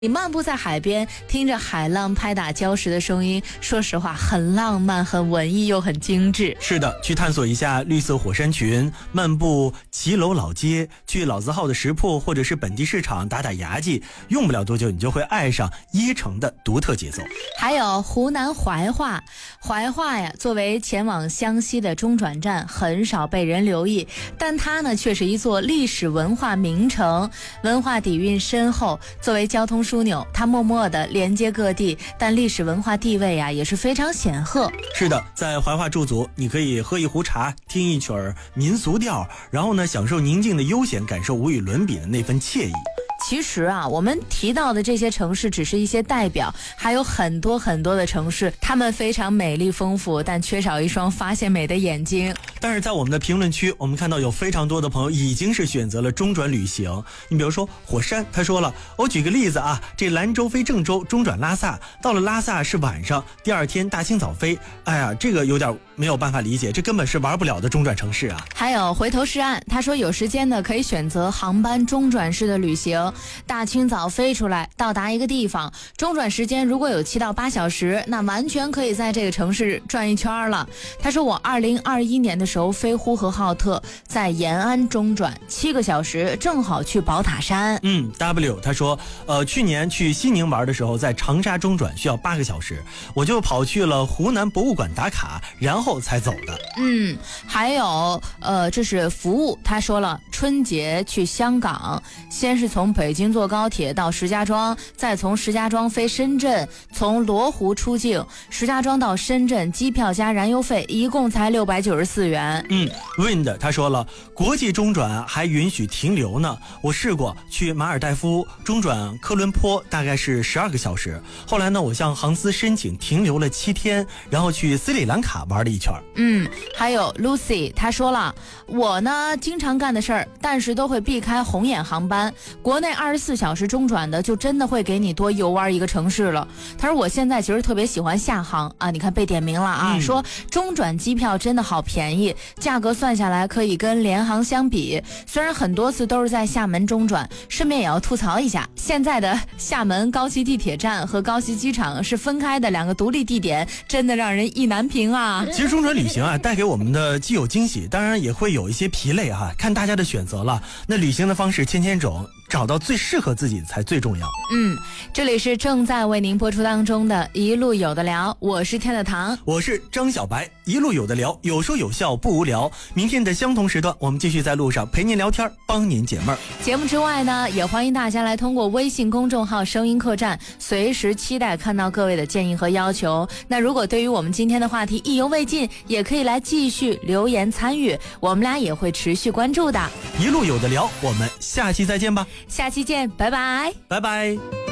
你漫步在海边，听着海浪拍打礁石的声音，说实话很浪漫，很文艺又很精致。 是的，去探索一下绿色火山群，漫步骑楼老街，去老字号的食铺或者是本地市场打打牙祭，用不了多久你就会爱上椰城的独特节奏。 还有湖南怀化，怀化呀，作为前往湘西的中转站，很少被人留意，但它呢却是一座历史文化名城，文化底蕴深厚，作为交通枢纽，它默默地连接各地，但历史文化地位啊也是非常显赫。 是的，在怀化驻足，你可以喝一壶茶，听一曲民俗调，然后呢享受宁静的悠闲，感受无与伦比的那份惬意。 其实啊，我们提到的这些城市只是一些代表，还有很多很多的城市，它们非常美丽丰富，但缺少一双发现美的眼睛。 但是在我们的评论区，我们看到有非常多的朋友已经是选择了中转旅行。你比如说火山，他说了，我举个例子啊，这兰州飞郑州，中转拉萨，到了拉萨是晚上，第二天大清早飞。哎呀，这个有点没有办法理解，这根本是玩不了的中转城市啊。 还有回头是岸，他说有时间呢可以选择航班中转式的旅行，大清早飞出来到达一个地方，中转时间如果有7到8小时，那完全可以在这个城市转一圈了。他说我2021年的时候飞呼和浩特，在延安中转7个小时，正好去宝塔山。 W 他说去年去西宁玩的时候，在长沙中转需要8个小时，我就跑去了湖南博物馆打卡，然后才走的。 还有这是服务，他说了，春节去香港，先是从北京坐高铁到石家庄，再从石家庄飞深圳，从罗湖出境，石家庄到深圳，机票加燃油费一共才694元。 Wind 他说了，国际中转还允许停留呢，我试过去马尔代夫中转科伦坡，大概是12个小时，后来呢我向航司申请停留了7天，然后去斯里兰卡玩了一圈。 还有 Lucy 他说了，我呢经常干的事儿，但是都会避开红眼航班，国内24小时中转的就真的会给你多游玩一个城市了。他说我现在其实特别喜欢厦航啊，你看被点名了啊，说中转机票真的好便宜，价格算下来可以跟联航相比，虽然很多次都是在厦门中转，顺便也要吐槽一下，现在的厦门高溪地铁站和高溪机场是分开的2个独立地点，真的让人意难平啊。 其实中转旅行啊带给我们的既有惊喜，当然也会有一些疲累啊，看大家的选择了。那旅行的方式千种，找到最适合自己才最重要。 这里是正在为您播出当中的一路有的聊，我是天的堂， 我是张小白，一路有的聊，有说有笑不无聊。明天的相同时段，我们继续在路上陪您聊天，帮您解闷儿。 节目之外呢，也欢迎大家来通过微信公众号声音客栈，随时期待看到各位的建议和要求。那如果对于我们今天的话题意犹未尽，也可以来继续留言参与，我们俩也会持续关注的。 一路有的聊，我们下期再见吧。 下期见，拜拜， 拜拜。